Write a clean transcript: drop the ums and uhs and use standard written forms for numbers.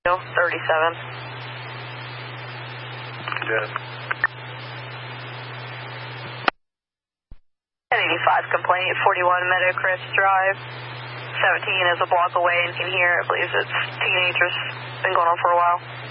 37. Good. 1085 complaint, 41 Meadowcrest Drive. 17 is a block away and can hear. I believe it's teenagers. Been going on for a while.